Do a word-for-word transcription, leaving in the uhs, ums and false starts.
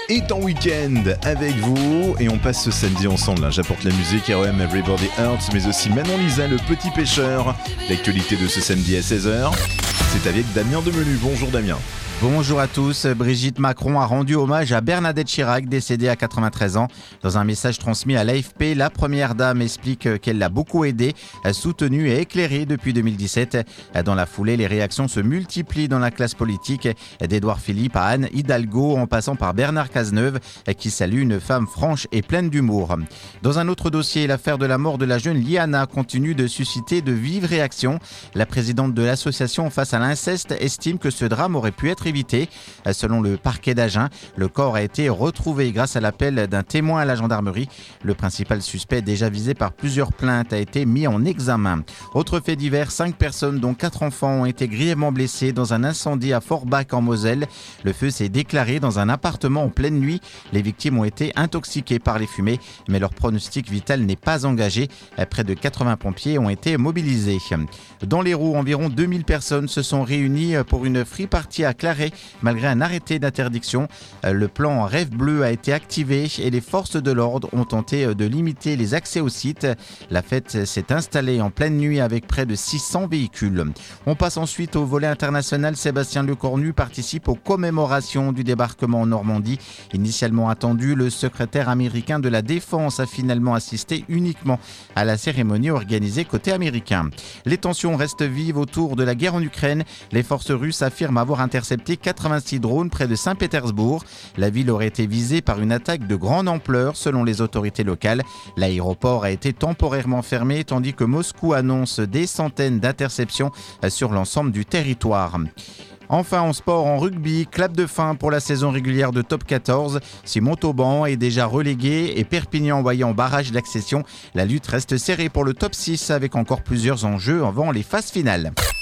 est en week-end avec vous et on passe ce samedi ensemble. Hein. J'apporte la musique, R E M Everybody Hurts, mais aussi Manon Lisa, le petit pêcheur. L'actualité de ce samedi à seize heures, c'est avec Damien Demenu. Bonjour Damien. Bonjour à tous. Brigitte Macron a rendu hommage à Bernadette Chirac, décédée à quatre-vingt-treize ans. Dans un message transmis à l'A F P, la première dame explique qu'elle l'a beaucoup aidée, soutenue et éclairée depuis deux mille dix-sept. Dans la foulée, les réactions se multiplient dans la classe politique, d'Édouard Philippe à Anne Hidalgo, en passant par Bernard Cazeneuve, qui salue une femme franche et pleine d'humour. Dans un autre dossier, l'affaire de la mort de la jeune Liana continue de susciter de vives réactions. La présidente de l'association Face à l'inceste estime que ce drame aurait pu être évité. Selon le parquet d'Agen, le corps a été retrouvé grâce à l'appel d'un témoin à la gendarmerie. Le principal suspect, déjà visé par plusieurs plaintes, a été mis en examen. Autre fait divers, cinq personnes dont quatre enfants ont été grièvement blessés dans un incendie à Forbach en Moselle. Le feu s'est déclaré dans un appartement en pleine nuit. Les victimes ont été intoxiquées par les fumées, mais leur pronostic vital n'est pas engagé. Près de quatre-vingts pompiers ont été mobilisés. Dans l'Hérault, environ deux mille personnes se sont réunies pour une free party à Claret. Malgré un arrêté d'interdiction, le plan Rêve Bleu a été activé et les forces de l'ordre ont tenté de limiter les accès au site. La fête s'est installée en pleine nuit avec près de six cents véhicules. On passe ensuite au volet international. Sébastien Lecornu participe aux commémorations du débarquement en Normandie. Initialement attendu, le secrétaire américain de la Défense a finalement assisté uniquement à la cérémonie organisée côté américain. Les tensions restent vives autour de la guerre en Ukraine. Les forces russes affirment avoir intercepté quatre-vingt-six drones près de Saint-Pétersbourg. La ville aurait été visée par une attaque de grande ampleur selon les autorités locales. L'aéroport a été temporairement fermé tandis que Moscou annonce des centaines d'interceptions sur l'ensemble du territoire. Enfin, en sport, en rugby, clap de fin pour la saison régulière de Top quatorze. Si Montauban est déjà relégué et Perpignan envoyé en barrage d'accession, la lutte reste serrée pour le Top six avec encore plusieurs enjeux avant les phases finales.